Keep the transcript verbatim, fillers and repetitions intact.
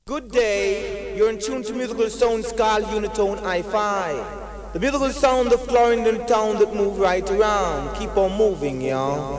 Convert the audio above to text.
Good day, you're in tune to musical sounds called Unitone Hi-Fi. The musical sound of Clarendon town that move right around. Keep on moving, y'all.